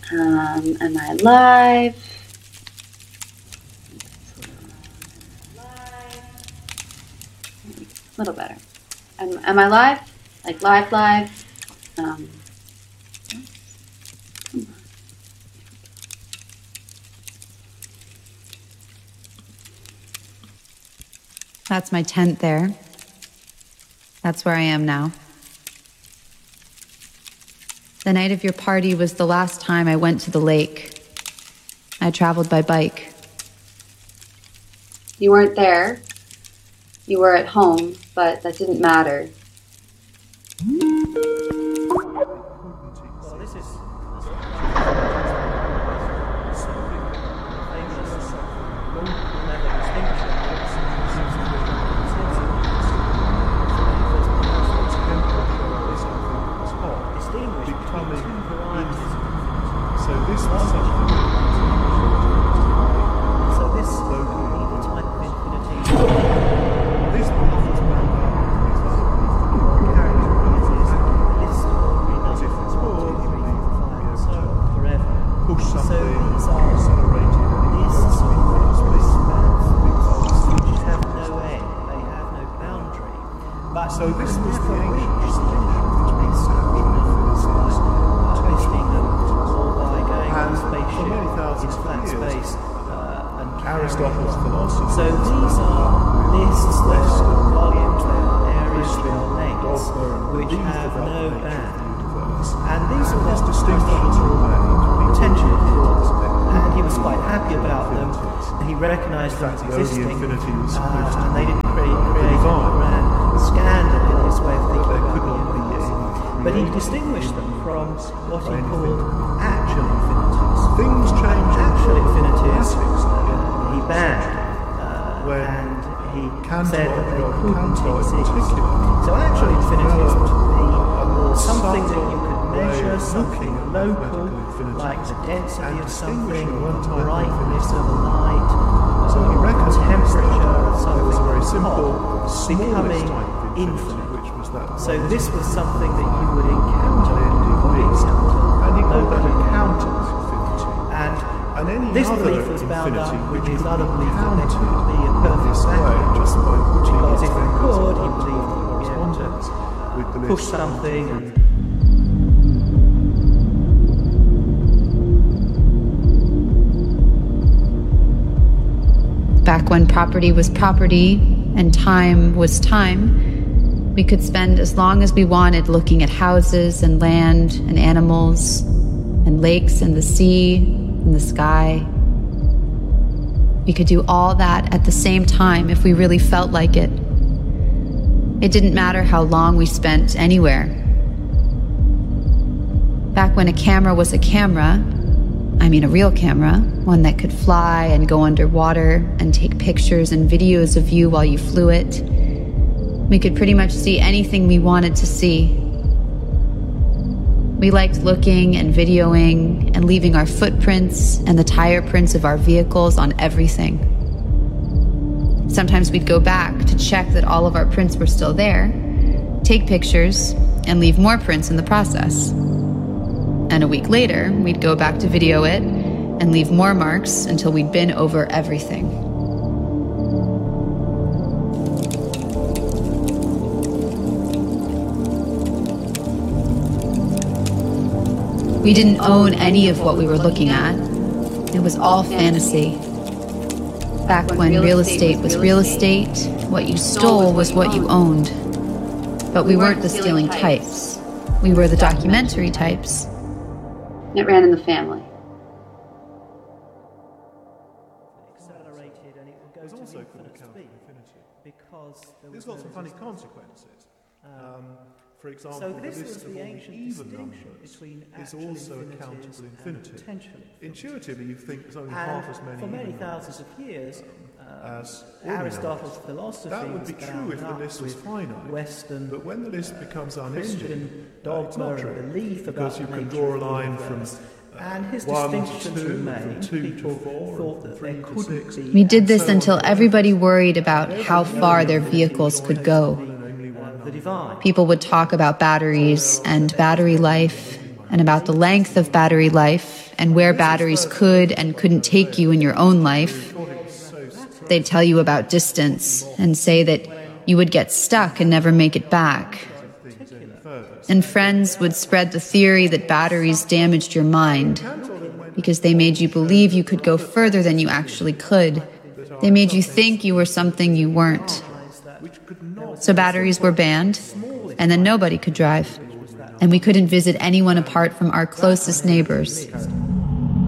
Am I alive? A little better. Am I live? Like live? That's my tent there. That's where I am now. The night of your party was the last time I went to the lake. I traveled by bike. You weren't there. You were at home, but that didn't matter. Aristotle's philosophy. So these are lists of volumes, areas, lengths, which have no bound. And these are just distinctions potential infinities. And he was quite happy about them. He recognised them as existing, and they didn't create a grand scandal in his way of thinking about the universe. But he distinguished them from what he called actual infinities. Things change. Actual infinities he banned, and he said that they couldn't exist. So actual infinities would be something that you could measure, something local, like the density of something, or the brightness of a light, or the temperature of something hot, becoming infinite. So this was something that you would encounter in bodies, and he called that a counter. And this belief was bound up with his other belief that there could be a perfect vacuum, because if it could, he believed he would be able to push something and back when property was property and time was time, we could spend as long as we wanted looking at houses and land and animals and lakes and the sea and the sky. We could do all that at the same time if we really felt like it. It didn't matter how long we spent anywhere. Back when a camera was a camera, I mean a real camera, one that could fly and go underwater and take pictures and videos of you while you flew it, we could pretty much see anything we wanted to see. We liked looking and videoing and leaving our footprints and the tire prints of our vehicles on everything. Sometimes we'd go back to check that all of our prints were still there, take pictures, and leave more prints in the process. And a week later, we'd go back to video it and leave more marks until we'd been over everything. We didn't own any of what we were looking at. It was all fantasy. Back when real estate was real estate, what you stole was what you owned. But we weren't the stealing types. We were the documentary types. It ran in the family. accelerated, and it would go to infinite speed because there was lots of funny consequences. For example, so this the list was of the all ancient even distinction numbers between is also a countable infinity. Intuitively, you think there's only half as many. For many thousands of years, as Aristotle's philosophy that would be true if the list was finite. Western, but when the list becomes unending, Christian dogma and belief about because you can draw a line from and his 1 to distinctions 2, remained. from 2 People to 4, thought that from 3 there to couldn't 6. be. We did this until everybody worried about how far their vehicles could go. The divine. People would talk about batteries and battery life and about the length of battery life and where batteries could and couldn't take you in your own life. They'd tell you about distance and say that you would get stuck and never make it back. And friends would spread the theory that batteries damaged your mind because they made you believe you could go further than you actually could. They made you think you were something you weren't. So batteries were banned, and then nobody could drive. And we couldn't visit anyone apart from our closest neighbors.